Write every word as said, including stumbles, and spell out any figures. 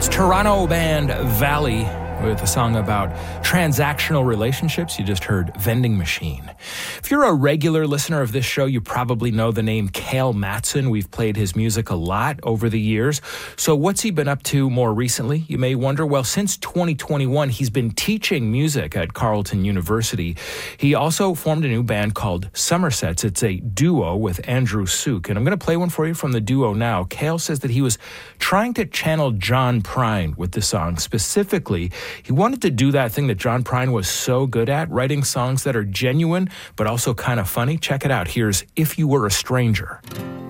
Toronto band Valley with a song about transactional relationships. You just heard Vending Machine. If you're a regular listener of this show, you probably know the name Cale Matson. We've played his music a lot over the years. So what's he been up to more recently? You may wonder. Well, since twenty twenty-one, he's been teaching music at Carleton University. He also formed a new band called Somersets. It's a duo with Andrew Suk. And I'm going to play one for you from the duo now. Cale says that he was trying to channel John Prine with the song. Specifically, he wanted to do that thing that John Prine was so good at, writing songs that are genuine but also kind of funny. Check it out. Here's If You Were a Stranger.